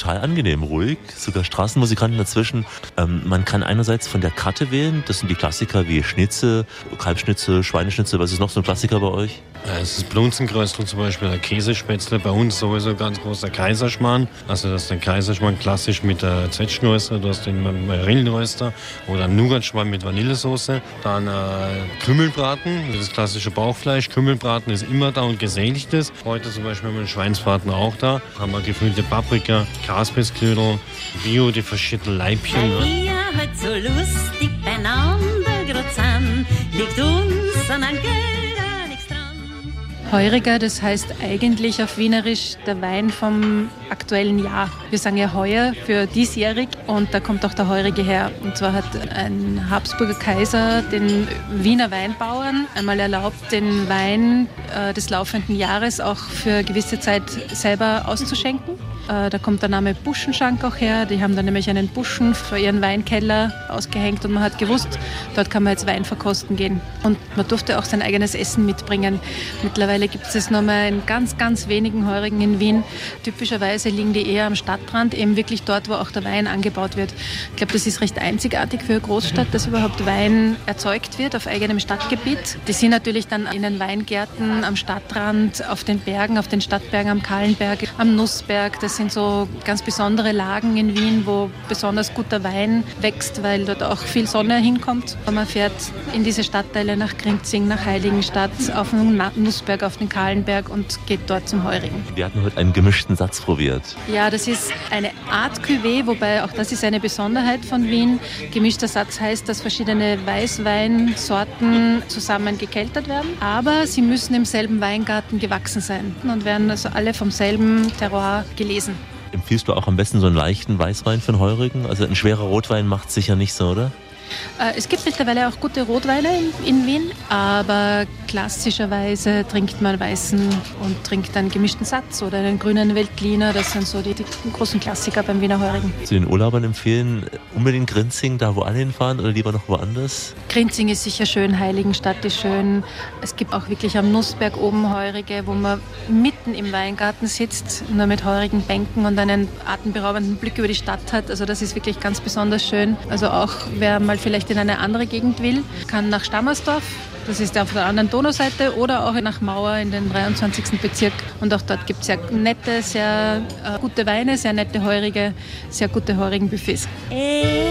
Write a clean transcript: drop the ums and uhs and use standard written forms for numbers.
total angenehm, ruhig, sogar Straßenmusikanten dazwischen. Man kann einerseits von der Karte wählen, das sind die Klassiker wie Schnitzel, Kalbsschnitzel, Schweineschnitzel, was ist noch so ein Klassiker bei euch? Es ist Blunzenkröstel zum Beispiel, der Käsespätzle, bei uns sowieso ganz großer Kaiserschmarrn. Also das ist der Kaiserschmarrn klassisch mit der Zwetschgenröster, du hast den Marillenröster oder Nougatschmarrn mit Vanillesoße. Dann Kümmelbraten, das klassische Bauchfleisch. Kümmelbraten ist immer da und gesättigtes. Heute zum Beispiel haben wir den Schweinsbraten auch da. Haben wir gefüllte Paprika, Graspissknödel, Bio, die verschiedenen Leibchen. Weil wir halt so lustig beieinander gerade sind, liegt uns an einem Göller nichts dran. Heuriger, das heißt eigentlich auf Wienerisch der Wein vom aktuellen Jahr. Wir sagen ja heuer für diesjährig und da kommt auch der Heurige her. Und zwar hat ein Habsburger Kaiser den Wiener Weinbauern einmal erlaubt, den Wein des laufenden Jahres auch für gewisse Zeit selber auszuschenken. Da kommt der Name Buschenschank auch her. Die haben dann nämlich einen Buschen für ihren Weinkeller ausgehängt und man hat gewusst, dort kann man jetzt Wein verkosten gehen. Und man durfte auch sein eigenes Essen mitbringen. Mittlerweile gibt es noch mal in ganz, ganz wenigen Heurigen in Wien. Typischerweise liegen die eher am Stadtrand, eben wirklich dort, wo auch der Wein angebaut wird. Ich glaube, das ist recht einzigartig für eine Großstadt, dass überhaupt Wein erzeugt wird auf eigenem Stadtgebiet. Die sind natürlich dann in den Weingärten am Stadtrand, auf den Bergen, auf den Stadtbergen, am Kahlenberg, am Nussberg. Das sind so ganz besondere Lagen in Wien, wo besonders guter Wein wächst, weil dort auch viel Sonne hinkommt. Man fährt in diese Stadtteile nach Grinzing, nach Heiligenstadt, auf den Nussberg, auf den Kahlenberg und geht dort zum Heurigen. Wir hatten heute einen gemischten Satz probiert. Ja, das ist eine Art Cuvée, wobei auch das ist eine Besonderheit von Wien. Gemischter Satz heißt, dass verschiedene Weißweinsorten zusammen gekeltert werden, aber sie müssen im selben Weingarten gewachsen sein und werden also alle vom selben Terroir gelesen. Empfiehlst du auch am besten so einen leichten Weißwein für einen Heurigen? Also ein schwerer Rotwein macht sicher nicht so, oder? Es gibt mittlerweile auch gute Rotweine in Wien, aber klassischerweise trinkt man weißen und trinkt einen gemischten Satz oder einen grünen Veltliner. Das sind so die großen Klassiker beim Wiener Heurigen. Zu den Urlaubern empfehlen unbedingt Grinzing, da wo alle hinfahren oder lieber noch woanders? Grinzing ist sicher schön, Heiligenstadt ist schön. Es gibt auch wirklich am Nussberg oben Heurige, wo man mitten im Weingarten sitzt, nur mit heurigen Bänken und einen atemberaubenden Blick über die Stadt hat. Also das ist wirklich ganz besonders schön. Also auch wer mal vielleicht in eine andere Gegend will, kann nach Stammersdorf, das ist auf der anderen Donauseite, oder auch nach Mauer in den 23. Bezirk. Und auch dort gibt es sehr nette, sehr gute Weine, sehr nette Heurige, sehr gute Heurigenbuffets.